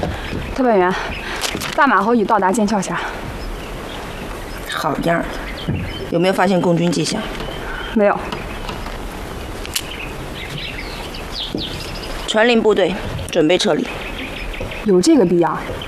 特派员，大马侯已到达剑鞘峡。 好样的！有没有发现共军迹象？ 没有。 传令部队准备撤离。 有这个必要？